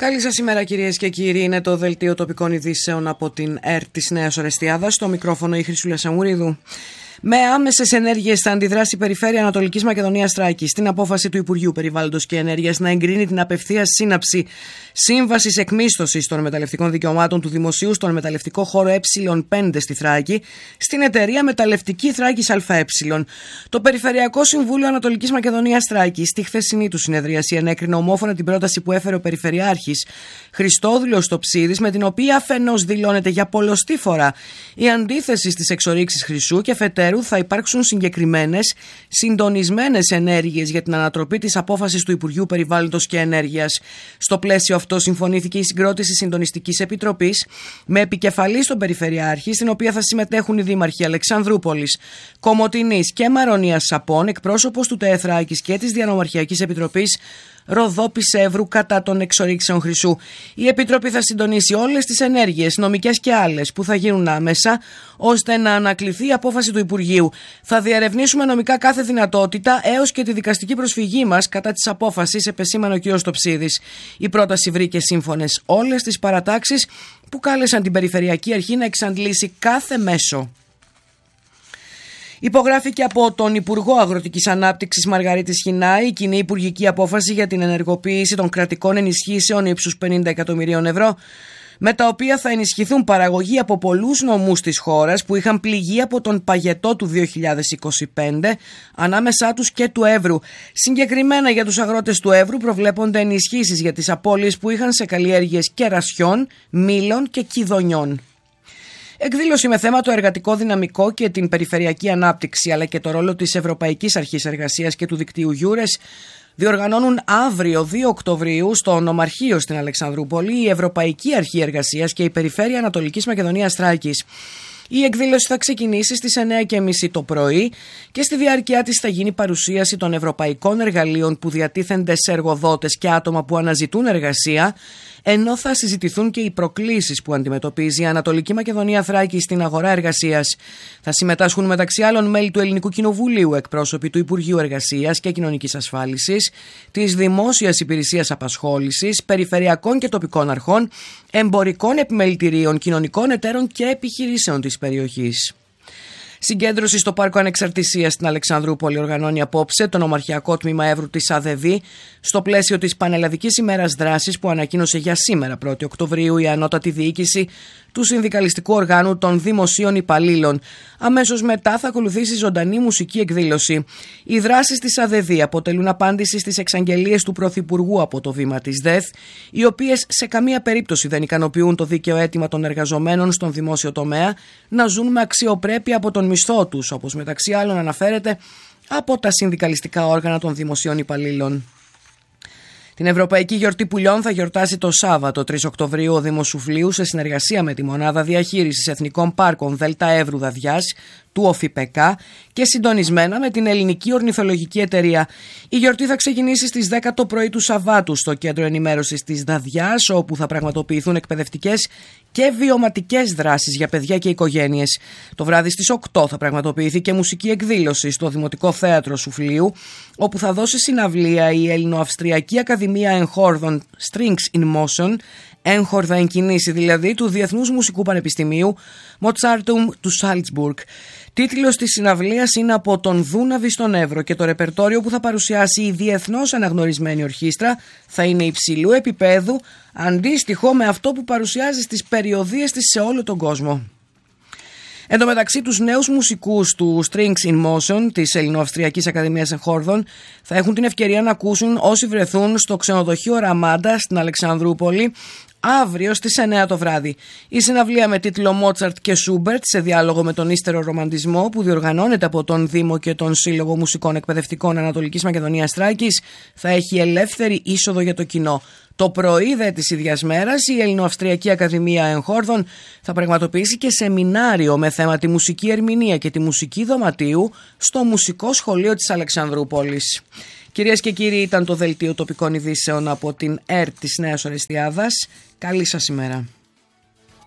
Καλή σας ημέρα κυρίες και κύριοι, είναι το δελτίο τοπικών ειδήσεων από την ΕΡΤ της Νέας Ορεστιάδας, στο μικρόφωνο η Χρυσούλα Σαμουρίδου. Με άμεσες ενέργειες θα αντιδράσει η Περιφέρεια Ανατολικής Μακεδονίας Θράκης στην απόφαση του Υπουργείου Περιβάλλοντος και Ενέργειας να εγκρίνει την απευθείας σύναψη σύμβασης εκμίσθωσης των μεταλλευτικών δικαιωμάτων του Δημοσίου στον μεταλλευτικό χώρο Ε5 στη Θράκη στην εταιρεία Μεταλλευτική Θράκης ΑΕ. Το Περιφερειακό Συμβούλιο Ανατολικής Μακεδονίας Θράκης στη χθεσινή του συνεδρίαση ενέκρινε ομόφωνα την πρόταση που έφερε ο Περιφερειάρχης Χριστόδουλος Τοψίδης, με την οποία αφενός δηλώνεται για πολλοστή φορά η αντίθεση στις εξορίξεις χρυσού και αφετέρου θα υπάρξουν συγκεκριμένες, συντονισμένες ενέργειες για την ανατροπή της απόφασης του Υπουργείου Περιβάλλοντος και Ενέργειας. Στο πλαίσιο αυτό συμφωνήθηκε η συγκρότηση Συντονιστικής Επιτροπής με επικεφαλή στον Περιφερειάρχη, στην οποία θα συμμετέχουν οι δήμαρχοι Αλεξανδρούπολης, Κομοτηνής και Μαρονίας Σαπών, εκπρόσωπος του ΤΕΕ Θράκης και της Διανομαρχιακής Επιτροπής Ροδόπης Εύρου κατά των εξορίξεων χρυσού. Η Επιτροπή θα συντονίσει όλες τις ενέργειες, νομικές και άλλες, που θα γίνουν άμεσα, ώστε να ανακληθεί η απόφαση του Υπουργείου. Θα διερευνήσουμε νομικά κάθε δυνατότητα, έως και τη δικαστική προσφυγή μας κατά της απόφασης, επεσήμανε ο κ. Τοψίδης. Η πρόταση βρήκε σύμφωνες όλες τις παρατάξεις που κάλεσαν την Περιφερειακή Αρχή να εξαντλήσει κάθε μέσο. Υπογράφηκε από τον Υπουργό Αγροτικής Ανάπτυξης Μαργαρίτη Σχοινά η κοινή υπουργική απόφαση για την ενεργοποίηση των κρατικών ενισχύσεων ύψους 50 εκατομμυρίων ευρώ, με τα οποία θα ενισχυθούν παραγωγοί από πολλούς νομούς της χώρας που είχαν πληγεί από τον παγετό του 2025, ανάμεσά τους και του Εύρου. Συγκεκριμένα για τους αγρότες του Εύρου προβλέπονται ενισχύσεις για τις απώλειες που είχαν σε καλλιέργειες κερασιών, μήλων και κιδωνιών. Εκδήλωση με θέμα το εργατικό δυναμικό και την περιφερειακή ανάπτυξη, αλλά και το ρόλο της Ευρωπαϊκής Αρχής Εργασίας και του δικτύου Γιούρες, διοργανώνουν αύριο 2 Οκτωβρίου στο Νομαρχείο στην Αλεξανδρούπολη η Ευρωπαϊκή Αρχή Εργασίας και η Περιφέρεια Ανατολικής Μακεδονίας Θράκης. Η εκδήλωση θα ξεκινήσει στις 9:30 το πρωί και στη διάρκεια της θα γίνει παρουσίαση των ευρωπαϊκών εργαλείων που διατίθενται σε εργοδότες και άτομα που αναζητούν εργασία, ενώ θα συζητηθούν και οι προκλήσεις που αντιμετωπίζει η Ανατολική Μακεδονία Θράκη στην αγορά εργασίας. Θα συμμετάσχουν μεταξύ άλλων μέλη του Ελληνικού Κοινοβουλίου, εκπρόσωποι του Υπουργείου Εργασίας και Κοινωνικής Ασφάλισης, της Δημόσιας Υπηρεσίας Απασχόλησης, περιφερειακών και τοπικών αρχών, εμπορικών επιμελητηρίων, κοινωνικών εταίρων και επιχειρήσεων της περιοχής. Συγκέντρωση στο Πάρκο Ανεξαρτησίας στην Αλεξανδρούπολη οργανώνει απόψε το Νομαρχιακό Τμήμα Εύρου της ΑΔΕΒΗ στο πλαίσιο της Πανελλαδικής ημέρας δράσης που ανακοίνωσε για σήμερα 1η Οκτωβρίου η Ανώτατη Διοίκηση του Συνδικαλιστικού Οργάνου των Δημοσίων Υπαλλήλων. Αμέσως μετά θα ακολουθήσει ζωντανή μουσική εκδήλωση. Οι δράσεις της ΑΔΕΒΗ αποτελούν απάντηση στις εξαγγελίες του Πρωθυπουργού από το βήμα της ΔΕΘ, οι οποίες σε καμία περίπτωση δεν ικανοποιούν το δίκαιο αίτημα των εργαζομένων στον δημόσιο τομέα να ζουν με αξιοπρέπεια από τον μισθό τους, όπως μεταξύ άλλων αναφέρεται από τα συνδικαλιστικά όργανα των δημοσίων υπαλλήλων. Την Ευρωπαϊκή Γιορτή Πουλιών θα γιορτάσει το Σάββατο 3 Οκτωβρίου ο Δήμος Σουφλίου σε συνεργασία με τη Μονάδα Διαχείρισης Εθνικών Πάρκων Δέλτα Εύρου Δαδιάς του ΟΦΙΠΕΚΑ και συντονισμένα με την Ελληνική Ορνηθολογική Εταιρεία. Η γιορτή θα ξεκινήσει στις 10 το πρωί του Σαββάτου στο Κέντρο Ενημέρωσης της Δαδιάς, όπου θα πραγματοποιηθούν εκπαιδευτικές και βιωματικές δράσεις για παιδιά και οικογένειες. Το βράδυ στις 8 θα πραγματοποιηθεί και μουσική εκδήλωση στο Δημοτικό Θέατρο Σουφλίου, όπου θα δώσει συναυλία η Ελληνοαυστριακή Ακαδημία Εγχόρδων Strings in Motion, έγχορδα εν κινήσει δηλαδή, του Διεθνούς Μουσικού Πανεπιστημίου Mozarteum του Salzburg. Τίτλος της συναυλίας είναι «Από τον Δούναβη στον Εύρο» και το ρεπερτόριο που θα παρουσιάσει η διεθνώς αναγνωρισμένη ορχήστρα θα είναι υψηλού επίπεδου, αντίστοιχο με αυτό που παρουσιάζει στις περιοδίες της σε όλο τον κόσμο. Εν τω μεταξύ, τους νέους μουσικούς του Strings in Motion της Ελληνοαυστριακής Ακαδημίας Εγχόρδων θα έχουν την ευκαιρία να ακούσουν όσοι βρεθούν στο ξενοδοχείο Ραμάντα στην Αλεξανδρούπολη αύριο στις 9 το βράδυ. Η συναυλία με τίτλο Μότσαρτ και Σούμπερτ σε διάλογο με τον ύστερο ρομαντισμό, που διοργανώνεται από τον Δήμο και τον Σύλλογο Μουσικών Εκπαιδευτικών Ανατολικής Μακεδονίας Θράκης, θα έχει ελεύθερη είσοδο για το κοινό. Το πρωί δε της ίδιας μέρας η Ελληνοαυστριακή Ακαδημία Εγχόρδων θα πραγματοποιήσει και σεμινάριο με θέμα τη μουσική ερμηνεία και τη μουσική δωματίου στο Μουσικό Σχολείο της Αλεξανδρούπολης. Κυρίες και κύριοι, ήταν το δελτίο τοπικών ειδήσεων από την ΕΡΤ της Νέας Ορεστιάδας. Καλή σας ημέρα.